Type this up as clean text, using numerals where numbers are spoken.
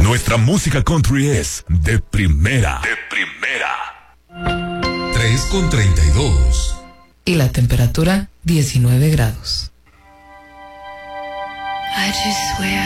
Nuestra música country es de primera. De primera. 3:32. Y la temperatura, 19 grados. I just swear